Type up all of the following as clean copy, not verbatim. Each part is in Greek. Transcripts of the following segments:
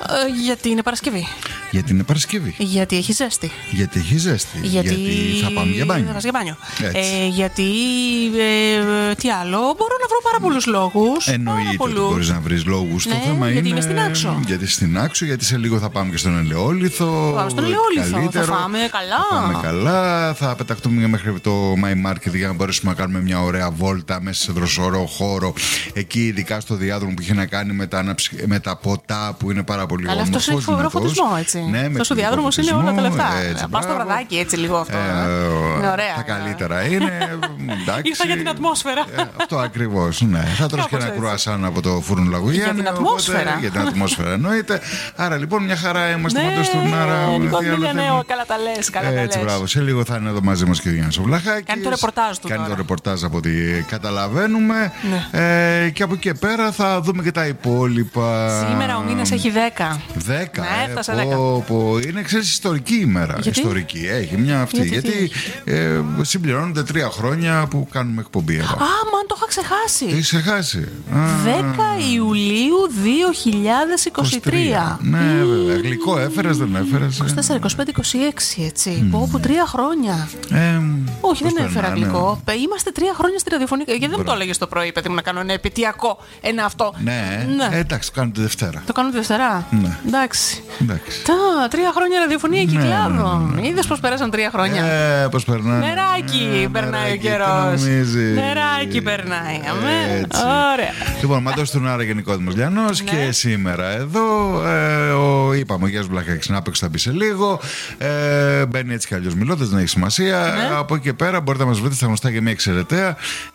Γιατί είναι Παρασκευή. Γιατί είναι Παρασκευή. Γιατί έχει ζέστη. Γιατί έχει ζέστη. Γιατί θα πάμε για μπάνιο. Γιατί. Τι άλλο. Μπορώ να βρω πάρα πολλούς λόγους. Εννοείται ότι μπορείς να βρεις λόγους. Το θέμα γιατί είναι. Είναι στην Άξο. Γιατί στην Άξο, γιατί σε λίγο θα πάμε και στον Ελαιόλιθο. Πάμε στον Ελαιόλιθο. Θα πάμε καλά. Θα πάμε καλά. Θα πεταχτούμε μέχρι το My Market για να μπορέσουμε να κάνουμε μια ωραία βόλτα μέσα σε δροσερό χώρο. Εκεί, ειδικά στο διάδρομο που είχε να κάνει με τα ποτά που είναι πάρα πολύ όμορφο. Αυτό έχει φοβερό φωτισμό, έτσι. Ναι, αυτό ο διάδρομο είναι όλα τα λεφτά. Πα στο βραδάκι έτσι λίγο αυτό. Είναι ωραία. Τα καλύτερα είναι. Ήρθα για την ατμόσφαιρα. Αυτό ακριβώς. Ναι. Θα τρως και ένα κρουασάν από το φούρνο Λαγουγιάννη. Για την ατμόσφαιρα. Για την ατμόσφαιρα εννοείται. Άρα λοιπόν μια χαρά είμαστε με το Στουρνάρα. Καλά τα λες. Έτσι, μπράβο. Σε λίγο θα είναι εδώ μαζί μας και ο Γιάννης ο Βλαχάκης. Κάνει το ρεπορτάζ του. Κάνει το ρεπορτάζ από ό,τι καταλαβαίνουμε. Και από εκεί και πέρα θα δούμε και τα υπόλοιπα. Σήμερα ο μήνας έχει 10. 10. Έφτασε 10. Είναι, ξέρεις, ιστορική ημέρα. Γιατί? Ιστορική. Έχει μια αυτή. Γιατί συμπληρώνονται 3 χρόνια που κάνουμε εκπομπή εδώ. Μαν το είχα ξεχάσει. Τι είσαι χάσει. 10 Ιουλίου 2023. Ναι, βέβαια. Γλυκό έφερες, δεν έφερες. 24, 25, 26, έτσι. Πω 3 χρόνια. Όχι, δεν έφερα γλυκό. Είμαστε 3 χρόνια στη ραδιοφωνική. Γιατί δεν μου το έλεγε το πρωί, παιδί μου, να κάνω ένα επαιτειακό, ένα αυτό. Ναι. Εντάξει, το κάνω τη Δευτέρα. Το κάνω τη Δευτέρα. Ναι. Εντάξει. 3 χρόνια ραδιοφωνία και κλάδων. Είδες πώς πέρασαν 3 χρόνια. Πώς περνάει. Νεράκι περνάει ο καιρός. Νεράκι περνάει. Ωραία. Λοιπόν, Μαντός Στουρνάρα, Γενικό Δημοσιογράφος. Και σήμερα εδώ είπαμε ο Γιάννης Βλαχάκης να παίξει, θα μπει σε λίγο. Μπαίνει έτσι κι αλλιώς μιλώντας, δεν έχει σημασία. Από εκεί και πέρα μπορείτε να μας βρείτε στα γνωστά και μια εξαιρεταία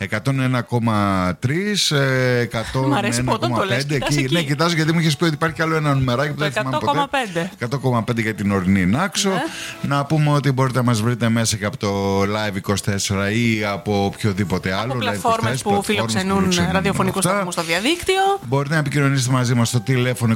101,3, 101,5. Ναι, κοιτάζω γιατί μου είχες πει ότι υπάρχει κι άλλο ένα νουμεράκι που δεν θυμάμαι ποτέ. 100,5 για την ορεινή Νάξο. Να πούμε ότι μπορείτε να μας βρείτε μέσα και από το Live24 ή από οποιοδήποτε άλλο. Από πλατφόρμες που φιλοξενούν ραδιοφωνικούς σταθμούς στο διαδίκτυο. Μπορείτε να επικοινωνήσετε μαζί μας στο τηλέφωνο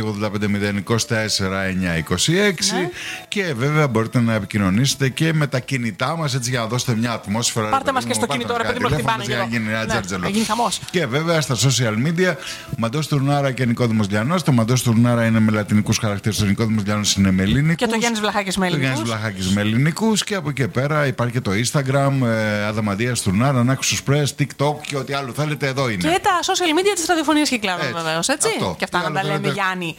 2285-024-926. Και βέβαια μπορείτε να επικοινωνήσετε και με τα κινητά μας, έτσι, για να δώσετε μια ατμόσφαιρα. Πάρτε μας και στο κινητό, ρε παιδί μου, χτυπάνε για να γίνει ένα τζέρτζελο. γίνει χαμός. Και βέβαια στα social media, Μαντός Στουρνάρα και Νικόδημος Λιανός. Το Μαντός Στουρνάρα είναι με λατινικούς χαρακτήρες, ο Νικόδημος Λιανός είναι με ελληνικούς. Και το Γιάννης Βλαχάκης με ελληνικούς. Το Γιάννης Βλαχάκης με ελληνικούς. Και από εκεί πέρα υπάρχει και το Instagram, Αδαμαντία Στουρνάρα, Νάξος Press, TikTok και ό,τι άλλο θέλετε, εδώ είναι. Και τα social media της ραδιοφωνίας Κυκλάδων, βεβαίως, έτσι. Αυτό. Και αυτά να τα λέμε, Γιάννη.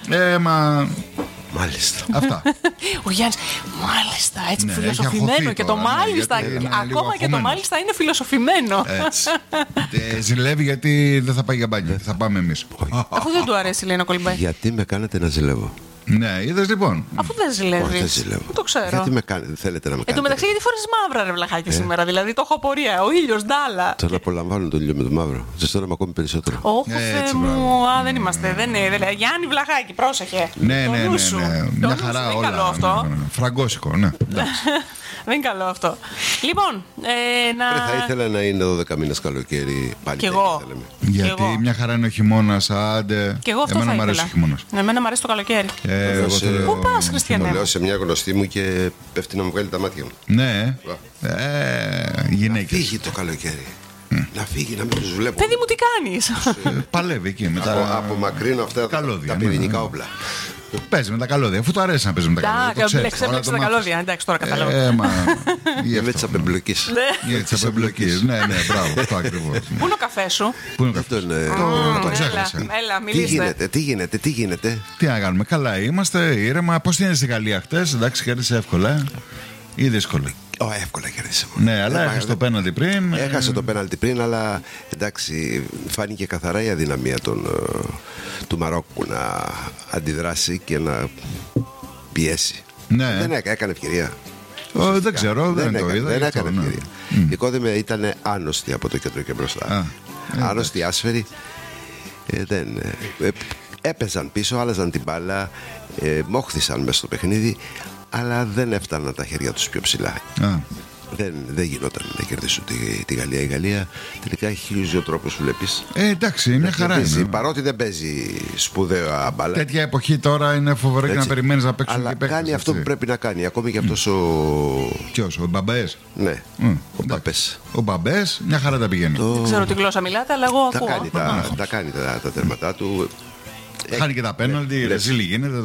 Μάλιστα. Αυτά. Ο Γιάννης, μάλιστα, έτσι, φιλοσοφημένο. Και το μάλιστα, ακόμα και το μάλιστα είναι φιλοσοφημένο. Έτσι. Ζηλεύει γιατί δεν θα πάει για μπάνιο. Θα πάμε εμείς. Αφού δεν του αρέσει, λέει, να κολυμπάει. Γιατί με κάνετε να ζηλεύω. Ναι, είδες λοιπόν. Αφού δεν ζηλεύεις. Δεν ζηλεύω. Το ξέρω. Γιατί θέλετε να με κάνετε. Εν τω μεταξύ, γιατί φορές μαύρα, ρε Βλαχάκη, σήμερα. Δηλαδή το έχω απορία. Ο ήλιος, ντάλα. Τον απολαμβάνω τον ήλιο με το μαύρο. Ζεσταίνομαι ακόμη περισσότερο. Όχι, Θεέ μου. Δεν είμαστε. Δεν είναι. Γιάννη Βλαχάκη, πρόσεχε. Ναι. Μια χαρά όλα. Δεν είναι καλό αυτό. Φραγκόσικο, ναι. Δεν είναι καλό αυτό. Λοιπόν, θα ήθελα να είναι 12 μήνες καλοκαίρι πάλι. Κι εγώ. Γιατί μια χαρά είναι ο χειμώνας, άντε. Κι εγώ αυτό εμένα θα μου αρέσει ο χειμώνας. Εμένα μου αρέσει το καλοκαίρι. Πού πας, Χριστιανέ? Το λέω σε μια γνωστή μου και πέφτει να μου βγάλει τα μάτια μου. Ναι. Γυναίκες. Να φύγει το καλοκαίρι. Να φύγει, να μην τους βλέπω. Παιδί μου, τι κάνεις? Παλεύει εκεί με απομακρύνω αυτά τα πυρηνικά όπλα. Παίζει με τα καλώδια, αφού το αρέσει να παίζει με τα καλώδια. Ξέπλεξε τα καλώδια, εντάξει, τώρα καταλαβαίνω. Με τις απεμπλοκής. Για τις απεμπλοκής, ναι, μπράβο, αυτό ακριβώς. Πού είναι ο καφές σου? Πού είναι ο καφές? Το ξέχασα. Έλα, μιλήστε. Τι γίνεται. Τι να κάνουμε, καλά είμαστε, ήρεμα. Πώς είναι στη Γαλλία χτες, εντάξει, κέρδισε εύκολα ή δύσκολα? Εύκολα κέρδισε. Ναι, αλλά έχασε το πέναλτι πριν. Έχασε το πέναλτι πριν, αλλά εντάξει, φάνηκε καθαρά η αδυναμία του Μαρόκου να αντιδράσει και να πιέσει. Ναι. Δεν έκανε ευκαιρία. Δεν ξέρω, δεν το είδα. Δεν έκανε ευκαιρία. Η Κόδεμε ήταν άνοστοι από το κέντρο και μπροστά. Άνοστοι, άσφαιροι. Έπαιζαν πίσω, άλλαζαν την μπάλα, μόχθησαν μέσα στο παιχνίδι, αλλά δεν έφταναν τα χέρια τους πιο ψηλά. Δεν γινόταν να κερδίσουν τη Γαλλία. Η Γαλλία τελικά έχει χίλιους δύο τρόπους, βλέπεις. Εντάξει, μια χαρά είναι. Παρότι δεν παίζει σπουδαία μπάλα. Τέτοια εποχή τώρα είναι φοβερό και να περιμένεις να παίξουν. Αλλά κάνει αυτό που πρέπει να κάνει. Ακόμη και αυτός ο. Ποιος, ο Μπαμπές? Ναι, ο Μπαμπές. Ο Μπαμπές, μια χαρά τα πηγαίνει. Δεν ξέρω τι γλώσσα μιλάτε, αλλά εγώ ακούω. Τα κάνει τα τέρματά του. Χάνει και τα πέναλτι, ρεζίλι γίνεται.